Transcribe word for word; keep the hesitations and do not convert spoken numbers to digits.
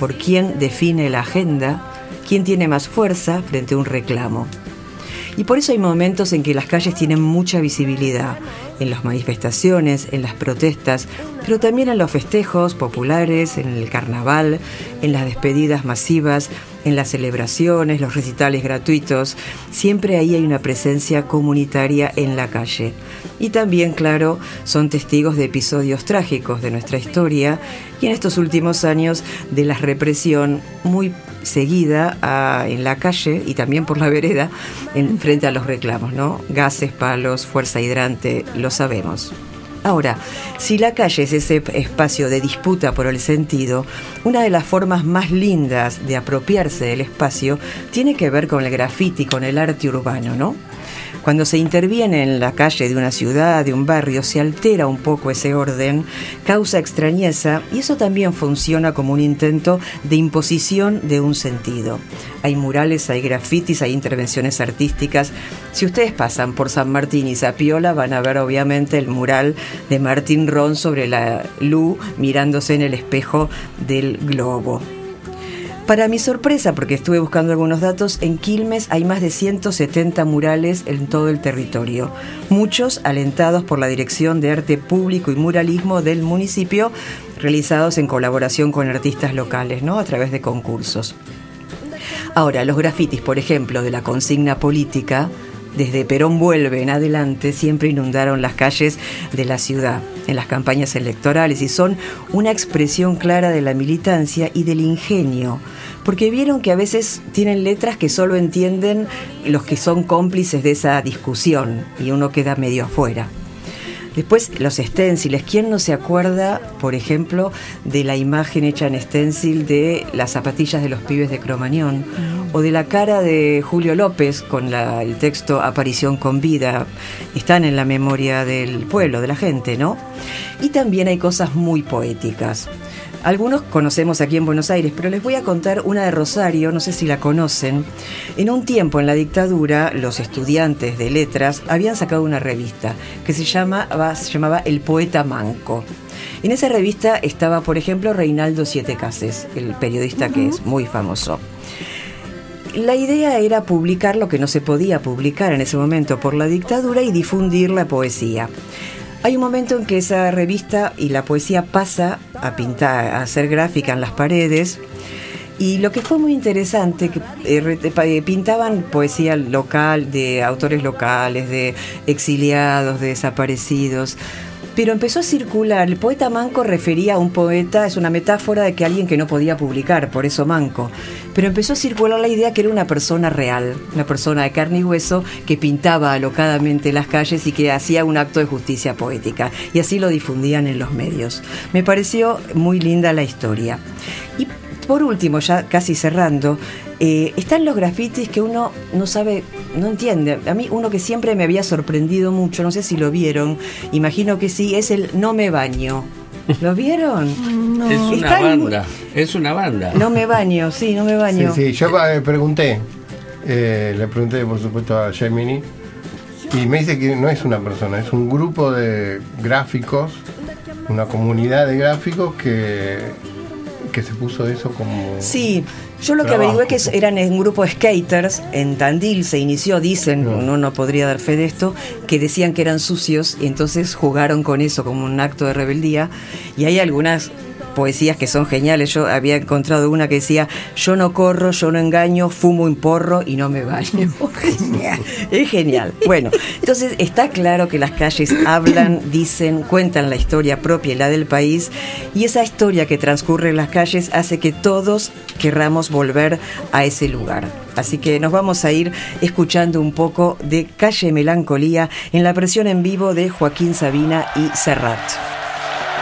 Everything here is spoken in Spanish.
por quién define la agenda, quién tiene más fuerza frente a un reclamo. Y por eso hay momentos en que las calles tienen mucha visibilidad, en las manifestaciones, en las protestas, pero también en los festejos populares, en el carnaval, en las despedidas masivas, en las celebraciones, los recitales gratuitos. Siempre ahí hay una presencia comunitaria en la calle. Y también, claro, son testigos de episodios trágicos de nuestra historia y en estos últimos años de la represión muy seguida a, en la calle y también por la vereda en, frente a los reclamos, ¿no? Gases, palos, fuerza hidrante, lo sabemos. Ahora, si la calle es ese espacio de disputa por el sentido, una de las formas más lindas de apropiarse del espacio tiene que ver con el grafiti, con el arte urbano, ¿no? Cuando se interviene en la calle de una ciudad, de un barrio, se altera un poco ese orden, causa extrañeza y eso también funciona como un intento de imposición de un sentido. Hay murales, hay grafitis, hay intervenciones artísticas. Si ustedes pasan por San Martín y Zapiola van a ver obviamente el mural de Martín Ron sobre la Lu mirándose en el espejo del globo. Para mi sorpresa, porque estuve buscando algunos datos, en Quilmes hay más de ciento setenta murales en todo el territorio, muchos alentados por la Dirección de Arte Público y Muralismo del municipio, realizados en colaboración con artistas locales, ¿no? A través de concursos. Ahora, los grafitis, por ejemplo, de la consigna política, desde Perón vuelve en adelante, siempre inundaron las calles de la ciudad en las campañas electorales y son una expresión clara de la militancia y del ingenio, porque vieron que a veces tienen letras que solo entienden los que son cómplices de esa discusión y uno queda medio afuera. Después, los esténciles. ¿Quién no se acuerda, por ejemplo, de la imagen hecha en esténcil de las zapatillas de los pibes de Cromañón? Mm. O de la cara de Julio López con la, el texto Aparición con vida. Están en la memoria del pueblo, de la gente, ¿no? Y también hay cosas muy poéticas. Algunos conocemos aquí en Buenos Aires, pero les voy a contar una de Rosario, no sé si la conocen. En un tiempo, en la dictadura, los estudiantes de letras habían sacado una revista que se llamaba, se llamaba El Poeta Manco. En esa revista estaba, por ejemplo, Reinaldo Siete Cases, el periodista que es muy famoso. La idea era publicar lo que no se podía publicar en ese momento por la dictadura y difundir la poesía. Hay un momento en que esa revista y la poesía pasa a pintar, a hacer gráfica en las paredes, y lo que fue muy interesante, que eh, pintaban poesía local, de autores locales, de exiliados, de desaparecidos, pero empezó a circular. El poeta manco refería a un poeta, es una metáfora de que alguien que no podía publicar, por eso manco. Pero empezó a circular la idea que era una persona real, una persona de carne y hueso que pintaba alocadamente las calles y que hacía un acto de justicia poética. Y así lo difundían en los medios. Me pareció muy linda la historia. Y por último, ya casi cerrando, eh, están los grafitis que uno no sabe, no entiende. A mí uno que siempre me había sorprendido mucho, no sé si lo vieron, imagino que sí, es el No me baño. ¿Lo vieron? No. Es una Están... banda, es una banda. No me baño, sí, no me baño. Sí, sí, yo eh, pregunté, eh, le pregunté por supuesto a Gemini y me dice que no es una persona, es un grupo de gráficos, una comunidad de gráficos que... que se puso eso como... Sí, yo lo que trabajo. averigué que eran un grupo de skaters, en Tandil se inició, dicen, no. uno no podría dar fe de esto, que decían que eran sucios y entonces jugaron con eso como un acto de rebeldía, y hay algunas poesías que son geniales. Yo había encontrado una que decía: yo no corro, yo no engaño, fumo un porro y no me baño. Genial. Es genial. Bueno, entonces está claro que las calles hablan, dicen, cuentan la historia propia y la del país, y esa historia que transcurre en las calles hace que todos querramos volver a ese lugar. Así que nos vamos a ir escuchando un poco de Calle Melancolía en la versión en vivo de Joaquín Sabina y Serrat.